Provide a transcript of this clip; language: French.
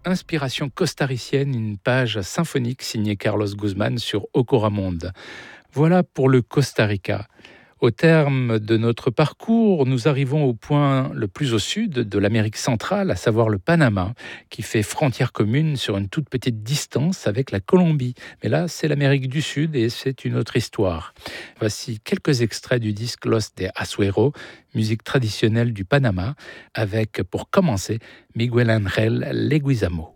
Inspiration costaricienne, une page symphonique signée Carlos Guzman sur Ocoramonde. Voilà pour le Costa Rica. Au terme de notre parcours, nous arrivons au point le plus au sud de l'Amérique centrale, à savoir le Panama, qui fait frontière commune sur une toute petite distance avec la Colombie. Mais là, c'est l'Amérique du Sud et c'est une autre histoire. Voici quelques extraits du disque Los de Azuero, musique traditionnelle du Panama, avec, pour commencer, Miguel Ángel Leguizamo.